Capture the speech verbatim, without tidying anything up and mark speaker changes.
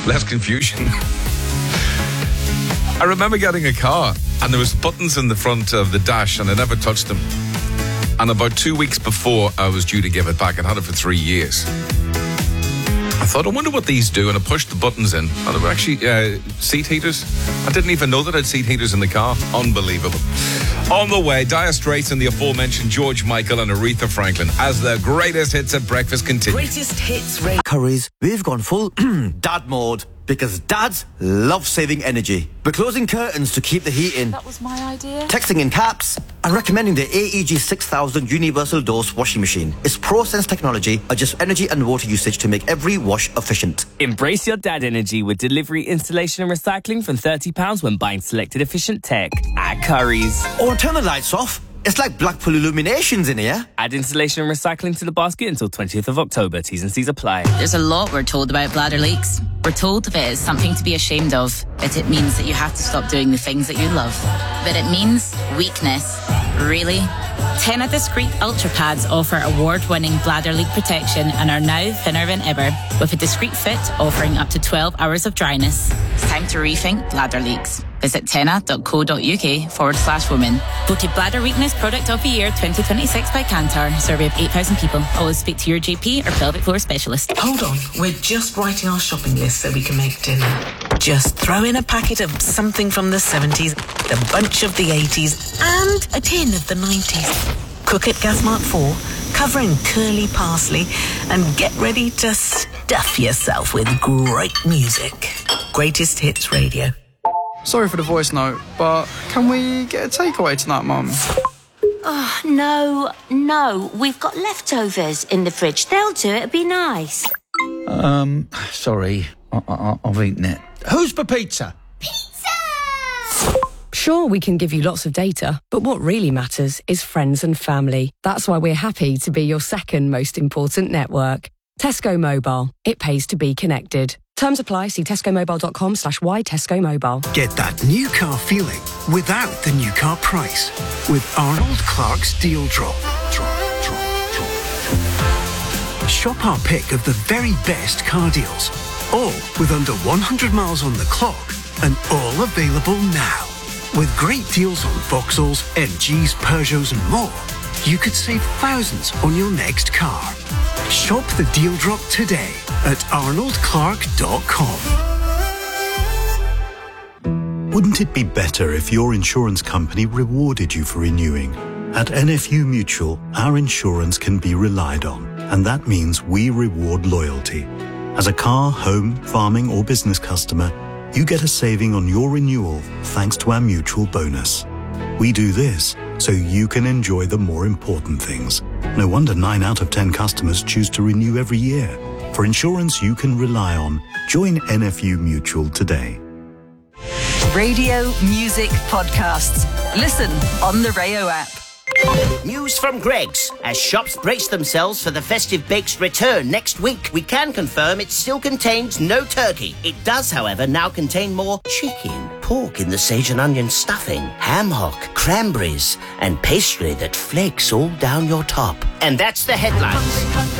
Speaker 1: less confusion. I remember getting a car and there was buttons in the front of the dash and I never touched them. And about two weeks before I was due to give it back, I'd had it for three years. I thought, I wonder what these do, and I pushed the buttons in, and they were actually uh, seat heaters. I didn't even know that I had seat heaters in the car. Unbelievable. On the way, Dire Straits and the aforementioned George Michael and Aretha Franklin as the greatest hits at breakfast continue.
Speaker 2: Greatest hits radio.
Speaker 3: Currys, we've gone full dad mode because dads love saving energy. We're closing curtains to keep the heat in.
Speaker 4: That was my idea.
Speaker 3: Texting in caps and recommending the A E G six thousand Universal Dose washing machine. Its ProSense technology adjusts energy and water usage to make every wash efficient.
Speaker 5: Embrace your dad energy with delivery, installation and recycling from thirty pounds when buying selected efficient tech at Currys.
Speaker 3: Or turn the lights off. It's like Blackpool Illuminations in here.
Speaker 5: Add installation and recycling to the basket until twentieth of October. T's and C's apply.
Speaker 6: There's a lot we're told about bladder leaks. We're told that it's something to be ashamed of, that it means that you have to stop doing the things that you love. But it means weakness. Really? Tena Discreet Ultra Pads offer award-winning bladder leak protection and are now thinner than ever, with a discreet fit offering up to twelve hours of dryness. It's time to rethink bladder leaks. Visit tena.co.uk forward slash women. Voted Bladder Weakness Product of the Year twenty twenty-six by Kantar. Survey of eight thousand people. Always speak to your G P or pelvic floor specialist.
Speaker 2: Hold on, we're just writing our shopping list so we can make dinner. Just throw in a packet of something from the seventies, a bunch of the eighties, and a tin of the nineties. Cook at Gas Mark four, cover in curly parsley, and get ready to stuff yourself with great music. Greatest Hits Radio.
Speaker 7: Sorry for the voice note, but can we get a takeaway tonight, Mum?
Speaker 8: Oh, no, no. We've got leftovers in the fridge. They'll do it. It'd be nice.
Speaker 9: Um, sorry. I- I- I've eaten it. Who's for pizza?
Speaker 10: Sure, we can give you lots of data, but what really matters is friends and family. That's why we're happy to be your second most important network. Tesco Mobile. It pays to be connected. Terms apply. See tescomobile.com slash y Tesco Mobile.
Speaker 11: Get that new car feeling without the new car price with Arnold Clark's Deal Drop. Drop, drop, drop. Shop our pick of the very best car deals, all with under one hundred miles on the clock and all available now. With great deals on Vauxhalls, M Gs, Peugeots and more, you could save thousands on your next car. Shop the Deal Drop today at arnold clark dot com.
Speaker 12: Wouldn't it be better if your insurance company rewarded you for renewing? At N F U Mutual, our insurance can be relied on, and that means we reward loyalty. As a car, home, farming or business customer, you get a saving on your renewal thanks to our mutual bonus. We do this so you can enjoy the more important things. No wonder nine out of ten customers choose to renew every year. For insurance you can rely on, join N F U Mutual today.
Speaker 2: Radio, music, podcasts. Listen on the Rayo app.
Speaker 13: News from Greggs. As shops brace themselves for the festive bake's return next week, we can confirm it still contains no turkey. It does, however, now contain more chicken, pork in the sage and onion stuffing, ham hock, cranberries, and pastry that flakes all down your top. And that's the headlines.